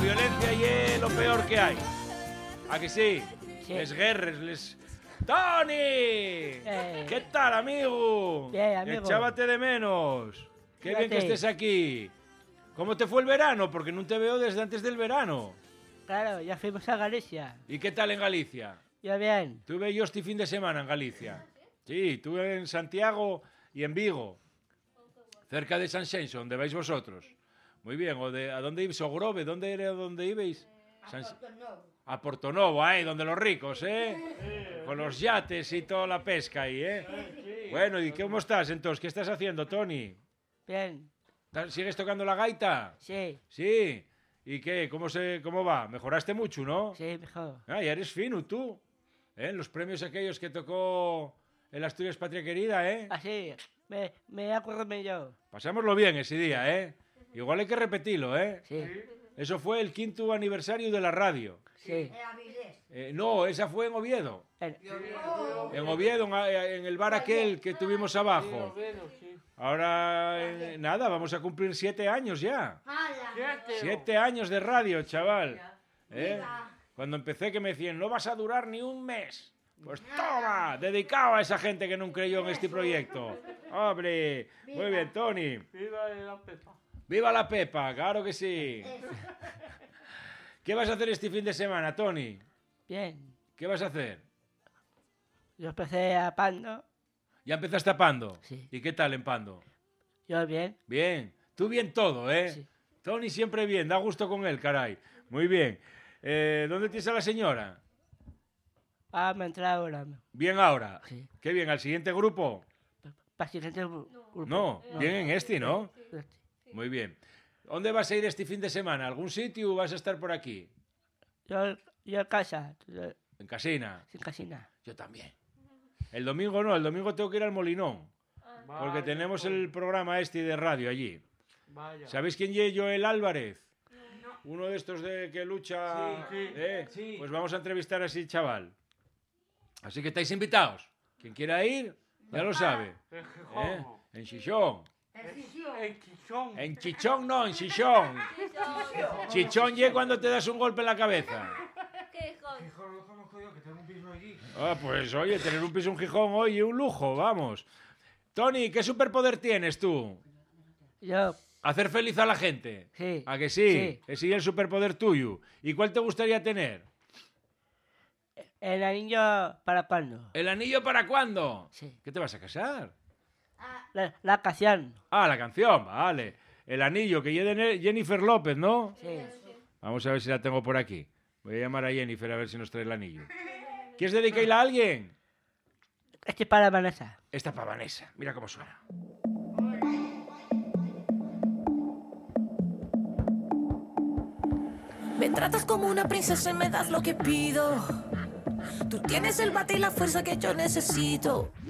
violencia y es lo peor que hay. ¿A que sí? Sí. Les guerres, les... ¡Tony! ¿Qué tal, amigo? Bien, amigo. Echábate de menos. Qué bien que Fíjate. estés aquí. ¿Cómo te fue el verano? Porque no te veo desde antes del verano. Claro, ya fuimos a Galicia. ¿Y qué tal en Galicia? Ya bien. Tuve yo este fin de semana en Galicia. Sí, estuve en Santiago y en Vigo. Cerca de San Xenxo, donde vais vosotros. Muy bien, ¿a dónde ibais? ¿Ogrove? ¿Dónde era donde ibais? A Portonovo, ahí, donde los ricos, ¿eh? Con los yates y toda la pesca ahí, ¿eh? Bueno, ¿y cómo estás entonces? ¿Qué estás haciendo, Tony? Bien. ¿Sigues tocando la gaita? Sí. Sí. ¿Y qué? ¿Cómo va? Mejoraste mucho, ¿no? Sí, mejor. Ah, ya eres fino tú. ¿Eh? Los premios aquellos que tocó el Asturias Patria Querida, ¿eh? Así. Me acuerdo yo. Pasámoslo bien ese día, ¿eh? Igual hay que repetirlo, ¿eh? Sí. Eso fue el 5º aniversario de la radio. Sí. No, esa fue en Oviedo. En Oviedo, en el bar aquel que tuvimos abajo. Ahora, nada, vamos a cumplir 7 años ya. 7 años de radio, chaval. ¿Eh? Cuando empecé que me decían, no vas a durar ni un mes. Pues toma, dedicado a esa gente que no creyó en este proyecto. ¡Hombre! Muy bien, Tony. ¡Viva la Pepa! ¡Viva la Pepa! ¡Claro que sí! ¿Qué vas a hacer este fin de semana, Tony? Bien. ¿Qué vas a hacer? Yo empecé a Pando. ¿Ya empezaste a Pando? Sí. ¿Y qué tal en Pando? Yo bien. Bien. Tú bien todo, ¿eh? Sí. Tony siempre bien, da gusto con él, caray. Muy bien. ¿Dónde tienes a la señora? Ah, me entré ahora. Bien ahora. Sí. Qué bien, ¿al siguiente grupo? Para siguiente grupo. No, bien en este, ¿no? No. Muy bien. ¿Dónde vas a ir este fin de semana? ¿Algún sitio o vas a estar por aquí? Yo en casa. En Casina. Sin casina. Yo también. El domingo no, el domingo tengo que ir al Molinón. Porque tenemos el programa este de radio allí. Vaya. ¿Sabéis quién es Joel Álvarez? Uno de estos que lucha. Sí, ¿eh? sí. Pues vamos a entrevistar a ese chaval. Así que estáis invitados. Quien quiera ir, ya lo sabe. En Gijón. ¿Eh? En Chichón. En Quichón. En Chichón no, en Chichón. Chichón ye cuando te das un golpe en la cabeza. Gijón, lo conozco yo, que tengo un piso allí. Ah, pues oye, tener un piso en Gijón hoy es un lujo, vamos. Tony, ¿qué superpoder tienes tú? Yo. Hacer feliz a la gente. Sí. ¿A que sí? Sí. Ese es el superpoder tuyo. ¿Y cuál te gustaría tener? El anillo para Pando. ¿El anillo para cuándo? Sí. ¿Qué te vas a casar? La canción. Ah, la canción, vale. El anillo que lleve Jennifer López, ¿no? Sí. Vamos a ver si la tengo por aquí. Voy a llamar a Jennifer a ver si nos trae el anillo. ¿Quieres dedicarla a alguien? Este es para Vanessa. Esta para Vanessa. Mira cómo suena. Me tratas como una princesa y me das lo que pido. Tú tienes el bate y la fuerza que yo necesito.